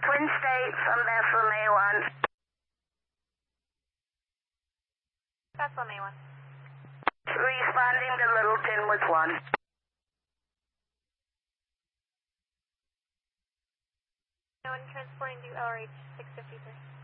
Twin State from Bethel, May 1. Bethel, May 1. Responding to Littleton with 1. No one transporting to LRH 653.